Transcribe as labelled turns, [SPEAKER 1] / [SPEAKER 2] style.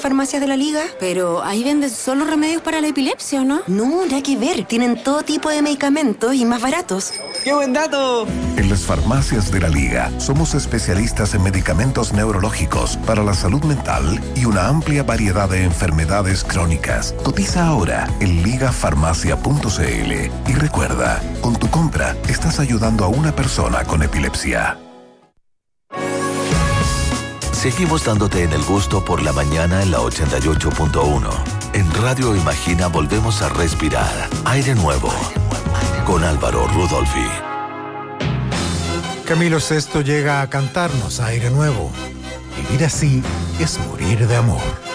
[SPEAKER 1] farmacias de la Liga.
[SPEAKER 2] Pero ahí venden solo remedios para la epilepsia, ¿o no?
[SPEAKER 1] No, nada que ver. Tienen todo tipo de medicamentos y más baratos.
[SPEAKER 3] ¡Qué buen dato!
[SPEAKER 4] En las farmacias de la Liga somos especialistas en medicamentos neurológicos para la salud mental y una amplia variedad de enfermedades crónicas. Cotiza ahora en ligafarmacia.cl y recuerda, con tu compra estás ayudando a una persona con epilepsia.
[SPEAKER 5] Seguimos dándote en el gusto por la mañana en la 88.1. En Radio Imagina volvemos a respirar aire nuevo con Álvaro Rudolphy.
[SPEAKER 6] Camilo Sesto llega a cantarnos Aire Nuevo. Vivir así es morir de amor.